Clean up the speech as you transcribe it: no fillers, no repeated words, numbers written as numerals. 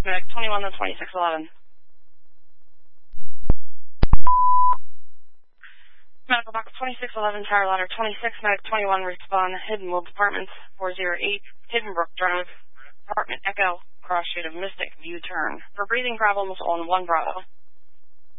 Medic 21 to 2611. Medical box 2611, tower ladder 26, medic 21, respond, Hidden Will Departments, 408, Hidden Brook Drive, apartment Echo, cross shade of Mystic, view turn. For breathing problems on 1 Bravo.